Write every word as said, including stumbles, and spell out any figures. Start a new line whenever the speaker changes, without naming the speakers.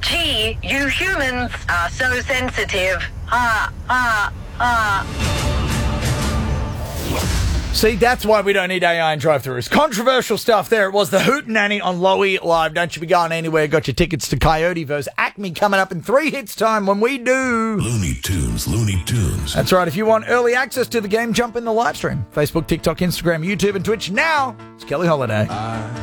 Gee, you humans are so sensitive. Ha, ha, ha.
See, that's why we don't need A I in drive-thrus. Controversial stuff there. It was the Hootenanny on Lowy Live. Don't you be going anywhere. Got your tickets to Coyote versus Acme coming up in three hits time when we do...
Looney Tunes, Looney Tunes.
That's right. If you want early access to the game, jump in the live stream. Facebook, TikTok, Instagram, YouTube and Twitch. Now, it's Kelly Holiday.